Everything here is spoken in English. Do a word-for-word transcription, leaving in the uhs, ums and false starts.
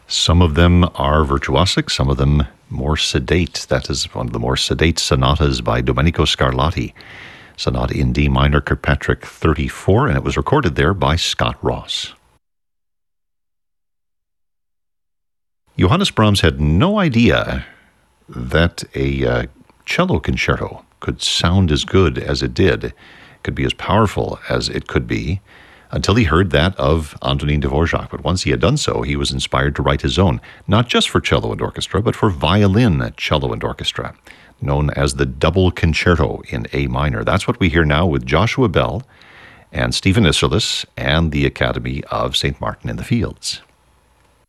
Some of them are virtuosic, some of them more sedate. That is one of the more sedate sonatas by Domenico Scarlatti. Sonata in D minor, Kirkpatrick thirty-four, and it was recorded there by Scott Ross. Johannes Brahms had no idea that a uh, cello concerto could sound as good as it did, could be as powerful as it could be, until he heard that of Antonin Dvorak. But once he had done so, he was inspired to write his own, not just for cello and orchestra, but for violin, cello, and orchestra, known as the Double Concerto in A minor. That's what we hear now with Joshua Bell and Stephen Isserlis and the Academy of Saint Martin in the Fields.